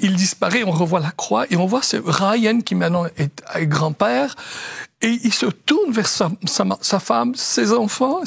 il disparaît, on revoit la croix, et on voit ce Ryan qui maintenant est grand-père, et il se tourne vers sa femme, ses enfants.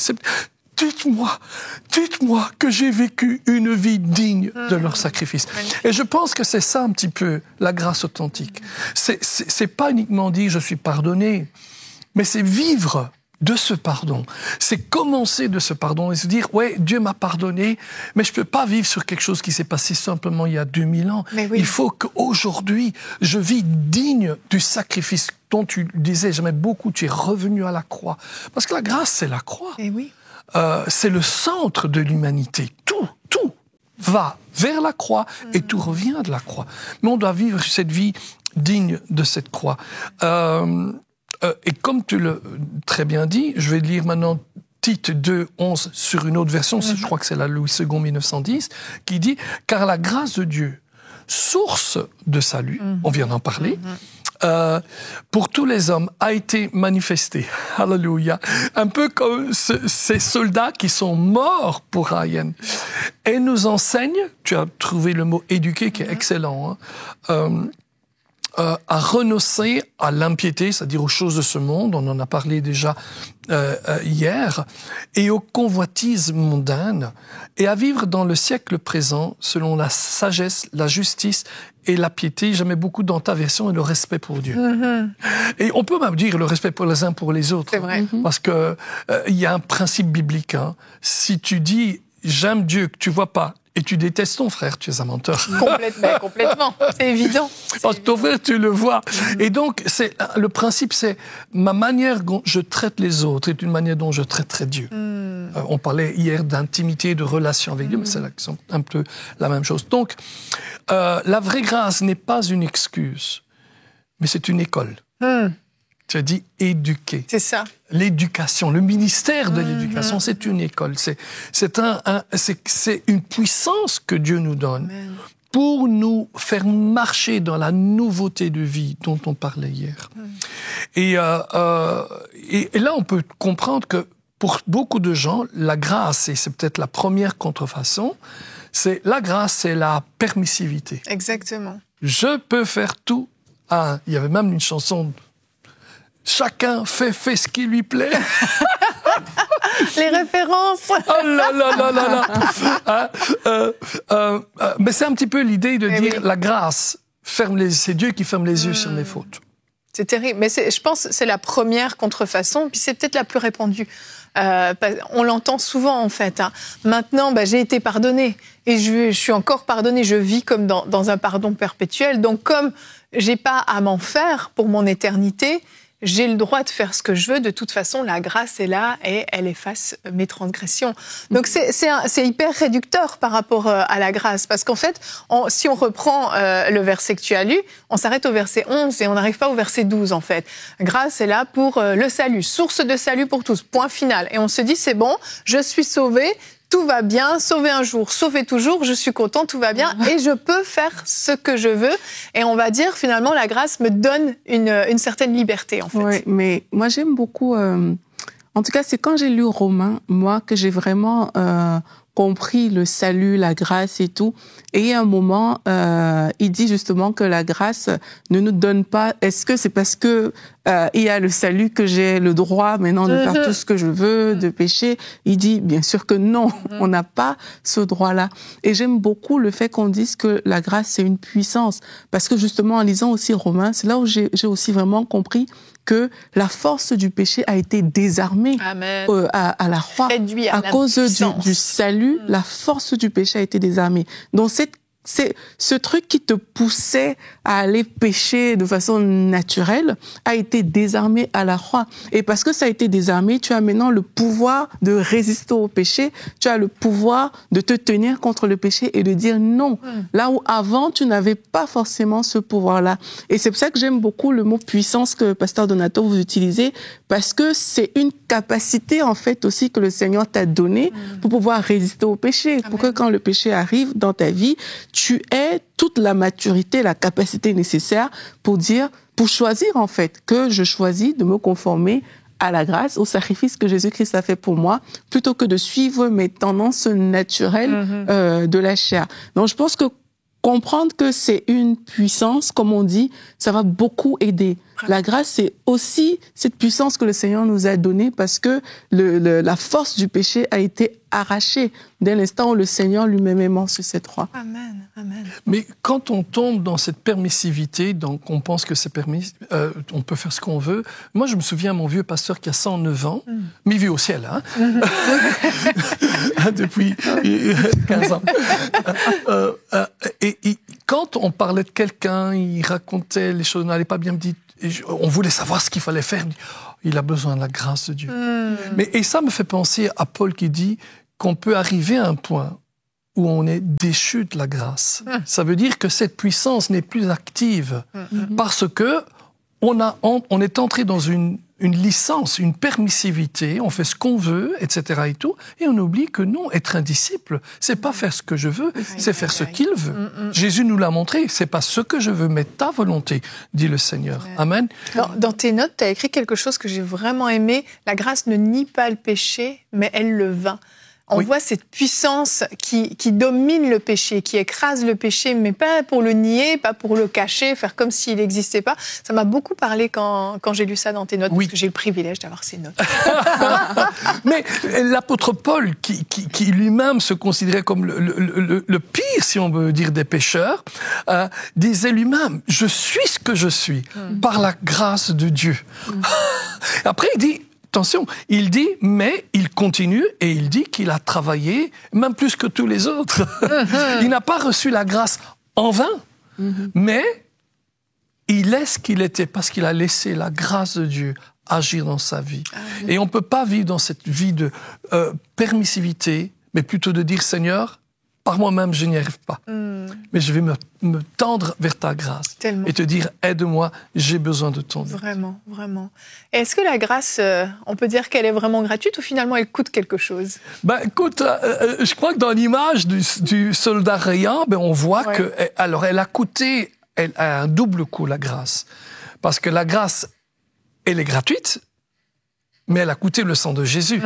Dites-moi que j'ai vécu une vie digne de leur sacrifice. Et je pense que c'est ça un petit peu la grâce authentique. C'est pas uniquement dire je suis pardonné, mais c'est vivre de ce pardon. C'est commencer de ce pardon et se dire ouais, Dieu m'a pardonné, mais je peux pas vivre sur quelque chose qui s'est passé simplement il y a 2000 ans. Oui. Il faut qu'aujourd'hui, je vis digne du sacrifice dont tu disais, j'aimais beaucoup, tu es revenu à la croix. Parce que la grâce, c'est la croix. Et oui. C'est le centre de l'humanité. Tout va vers la croix et tout revient de la croix. Mais on doit vivre cette vie digne de cette croix. Et comme tu l'as très bien dit, je vais lire maintenant Tite 2, 11 sur une autre version, je crois que c'est la Louis II 1910, qui dit « Car la grâce de Dieu, source de salut, on vient d'en parler, pour tous les hommes, a été manifestée. » Alléluia. Un peu comme ces soldats qui sont morts pour Ryan. Et nous enseigne, tu as trouvé le mot « éduquer » qui est excellent, à renoncer à l'impiété, c'est-à-dire aux choses de ce monde, on en a parlé déjà hier, et aux convoitises mondaines, et à vivre dans le siècle présent selon la sagesse, la justice et la piété. J'aimais beaucoup dans ta version et le respect pour Dieu. Et on peut même dire le respect pour les uns pour les autres. C'est vrai. Parce que il y a un principe biblique. Si tu dis « j'aime Dieu » que tu vois pas, et tu détestes ton frère, tu es un menteur. Complètement. C'est évident. Parce que ton frère, tu le vois. Et donc, le principe, c'est ma manière dont je traite les autres est une manière dont je traiterai Dieu. On parlait hier d'intimité, de relation avec Dieu, mais c'est un peu la même chose. Donc, la vraie grâce n'est pas une excuse, mais c'est une école. Tu as dit éduquer. C'est ça. L'éducation, le ministère de l'éducation, c'est une école. C'est une puissance que Dieu nous donne pour nous faire marcher dans la nouveauté de vie dont on parlait hier. Et là, on peut comprendre que pour beaucoup de gens, la grâce, et c'est peut-être la première contrefaçon, c'est la grâce, c'est la permissivité. Exactement. Je peux faire tout. Il y avait même une chanson. Chacun fait ce qui lui plaît. Les références. Oh là là. Mais c'est un petit peu l'idée de dire la grâce, c'est Dieu qui ferme les yeux sur mes fautes. C'est terrible. Mais je pense que c'est la première contrefaçon, puis c'est peut-être la plus répandue. On l'entend souvent, en fait. Maintenant, j'ai été pardonnée. Et je suis encore pardonnée. Je vis comme dans un pardon perpétuel. Donc, comme j'ai pas à m'en faire pour mon éternité, j'ai le droit de faire ce que je veux. De toute façon, la grâce est là et elle efface mes transgressions. Donc, c'est hyper réducteur par rapport à la grâce. Parce qu'en fait, si on reprend le verset que tu as lu, on s'arrête au verset 11 et on n'arrive pas au verset 12, en fait. Grâce est là pour le salut, source de salut pour tous, point final. Et on se dit, c'est bon, je suis sauvé, tout va bien, sauvé un jour, sauvé toujours, je suis content, tout va bien, et je peux faire ce que je veux. Et on va dire, finalement, la grâce me donne une certaine liberté, en fait. Oui, mais moi, j'aime beaucoup... En tout cas, c'est quand j'ai lu Romains, moi, que j'ai vraiment compris le salut, la grâce et tout. Et il y a un moment, il dit justement que la grâce ne nous donne pas... Est-ce que c'est parce que il y a le salut que j'ai le droit maintenant de faire tout ce que je veux, de pécher? Il dit bien sûr que non, on n'a pas ce droit-là. Et j'aime beaucoup le fait qu'on dise que la grâce, c'est une puissance. Parce que justement, en lisant aussi Romains, c'est là où j'ai aussi vraiment compris que la force du péché a été désarmée à la croix. À cause du salut, la force du péché a été désarmée. Donc, c'est ce truc qui te poussait à aller pécher de façon naturelle a été désarmé à la croix. Et parce que ça a été désarmé, tu as maintenant le pouvoir de résister au péché, tu as le pouvoir de te tenir contre le péché et de dire non. Là où avant, tu n'avais pas forcément ce pouvoir-là. Et c'est pour ça que j'aime beaucoup le mot puissance que Pasteur Donato vous utilisez, parce que c'est une capacité en fait aussi que le Seigneur t'a donnée pour pouvoir résister au péché, pour que quand le péché arrive dans ta vie, tu aies toute la maturité, la capacité nécessaire pour choisir en fait que je choisis de me conformer à la grâce, au sacrifice que Jésus-Christ a fait pour moi, plutôt que de suivre mes tendances naturelles de la chair. Donc je pense que comprendre que c'est une puissance, comme on dit, ça va beaucoup aider. La grâce, c'est aussi cette puissance que le Seigneur nous a donnée parce que la force du péché a été arrachée dès l'instant où le Seigneur lui-même est mort sur cette croix. Amen, amen. Mais quand on tombe dans cette permissivité, donc on pense que c'est permis, on peut faire ce qu'on veut. Moi, je me souviens, mon vieux pasteur qui a 109 ans, mais il vit au ciel, hein, depuis 15 ans. Et quand on parlait de quelqu'un, il racontait les choses n'allaient pas bien, me dit, on voulait savoir ce qu'il fallait faire. Il a besoin de la grâce de Dieu. Et ça me fait penser à Paul qui dit qu'on peut arriver à un point où on est déchu de la grâce. Ça veut dire que cette puissance n'est plus active parce que on est entré dans une licence, une permissivité, on fait ce qu'on veut, etc. et tout, et on oublie que non, être un disciple, c'est pas faire ce que je veux, c'est faire ce qu'il veut. Jésus nous l'a montré, c'est pas ce que je veux, mais ta volonté, dit le Seigneur. Amen. Alors, dans tes notes, tu as écrit quelque chose que j'ai vraiment aimé. La grâce ne nie pas le péché, mais elle le vainc. On voit cette puissance qui domine le péché, qui écrase le péché, mais pas pour le nier, pas pour le cacher, faire comme s'il n'existait pas. Ça m'a beaucoup parlé quand j'ai lu ça dans tes notes, parce que j'ai le privilège d'avoir ces notes. Mais l'apôtre Paul, qui lui-même se considérait comme le pire, si on veut dire, des pécheurs, disait lui-même, je suis ce que je suis, par la grâce de Dieu. Après, il dit, attention, il dit, mais il continue et il dit qu'il a travaillé, même plus que tous les autres. Il n'a pas reçu la grâce en vain, mais il est ce qu'il était parce qu'il a laissé la grâce de Dieu agir dans sa vie. Et on ne peut pas vivre dans cette vie de permissivité, mais plutôt de dire, Seigneur, par moi-même, je n'y arrive pas. Mais je vais me tendre vers ta grâce. Tellement. Et te dire, aide-moi, j'ai besoin de ton aide. Vraiment, vraiment. Est-ce que la grâce, on peut dire qu'elle est vraiment gratuite ou finalement elle coûte quelque chose? Écoute, je crois que dans l'image du soldat rayant, on voit que, alors, elle a un double coût, la grâce. Parce que la grâce, elle est gratuite, mais elle a coûté le sang de Jésus.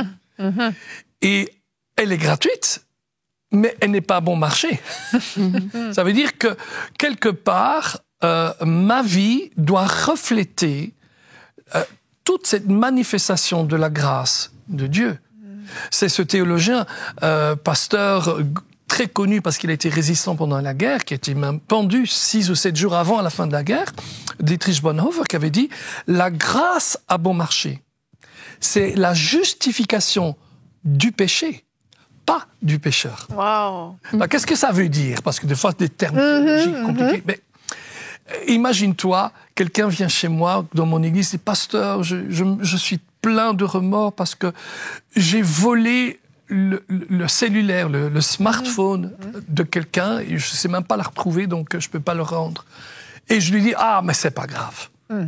Et elle est gratuite, mais elle n'est pas bon marché. Ça veut dire que, quelque part, ma vie doit refléter toute cette manifestation de la grâce de Dieu. C'est ce théologien, pasteur très connu parce qu'il a été résistant pendant la guerre, qui a été même pendu 6 ou 7 jours avant la fin de la guerre, Dietrich Bonhoeffer, qui avait dit « La grâce a bon marché, c'est la justification du péché, pas du pécheur. » Wow. Qu'est-ce que ça veut dire? Parce que des fois, des termes théologiques compliqués. Mais imagine-toi, quelqu'un vient chez moi, dans mon église, dit « Pasteur, je suis plein de remords parce que j'ai volé le cellulaire, le smartphone de quelqu'un, et je ne sais même pas la retrouver, donc je ne peux pas le rendre. » Et je lui dis « Ah, mais c'est pas grave.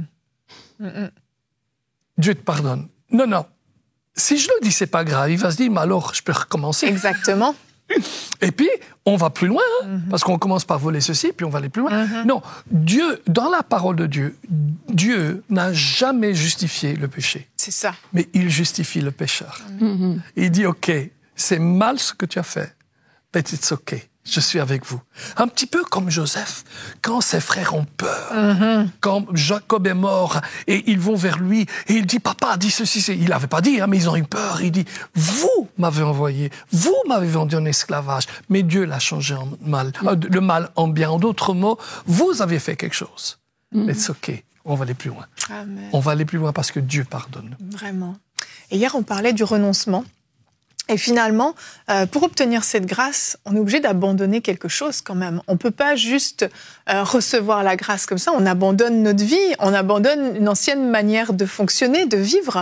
Dieu te pardonne. » Non. Si je le dis, c'est pas grave, il va se dire, mais alors, je peux recommencer. Exactement. Et puis, on va plus loin, parce qu'on commence par voler ceci, puis on va aller plus loin. Non, Dieu, dans la parole de Dieu, Dieu n'a jamais justifié le péché. C'est ça. Mais il justifie le pécheur. Il dit, OK, c'est mal ce que tu as fait, but it's OK. Je suis avec vous. Un petit peu comme Joseph, quand ses frères ont peur, quand Jacob est mort, et ils vont vers lui, et il dit, papa a dit ceci, il n'avait pas dit, mais ils ont eu peur. Il dit, vous m'avez envoyé, vous m'avez vendu en esclavage, mais Dieu l'a changé en mal, le mal en bien. En d'autres mots, vous avez fait quelque chose. Mais c'est OK, on va aller plus loin. Amen. On va aller plus loin parce que Dieu pardonne. Vraiment. Et hier, on parlait du renoncement. Et finalement, pour obtenir cette grâce, on est obligé d'abandonner quelque chose quand même. On ne peut pas juste recevoir la grâce comme ça. On abandonne notre vie, on abandonne une ancienne manière de fonctionner, de vivre.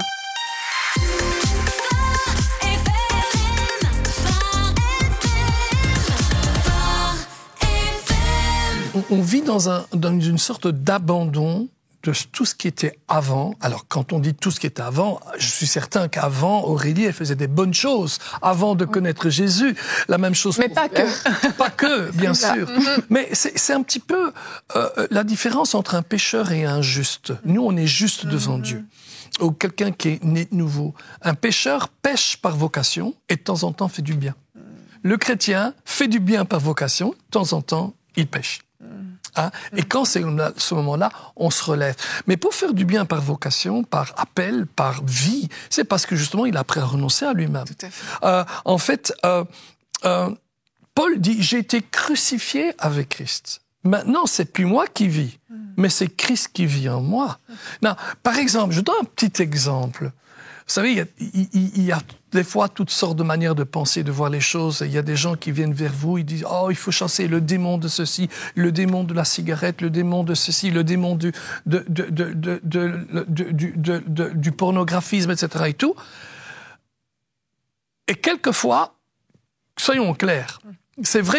On vit dans une sorte d'abandon de tout ce qui était avant. Alors, quand on dit tout ce qui était avant, je suis certain qu'avant, Aurélie, elle faisait des bonnes choses avant de connaître Jésus. La même chose. Mais pas que. Pas que, bien sûr. Mais c'est un petit peu la différence entre un pécheur et un juste. Nous, on est juste devant Dieu. Ou quelqu'un qui est né de nouveau. Un pécheur pêche par vocation et de temps en temps fait du bien. le chrétien fait du bien par vocation, de temps en temps, il pêche. Hein? Et quand c'est ce moment-là, on se relève. Mais pour faire du bien par vocation, par appel, par vie, c'est parce que justement, il a appris à renoncer à lui-même. Tout à fait. Paul dit « J'ai été crucifié avec Christ ». Maintenant, c'est plus moi qui vis, mais c'est Christ qui vit en moi. Non, par exemple, je donne un petit exemple. Vous savez, il y a des fois toutes sortes de manières de penser, de voir les choses. Il y a des gens qui viennent vers vous, ils disent « Oh, il faut chasser le démon de ceci, le démon de la cigarette, le démon de ceci, le démon du pornographisme, etc. » et tout. Et quelquefois, soyons clairs, c'est vrai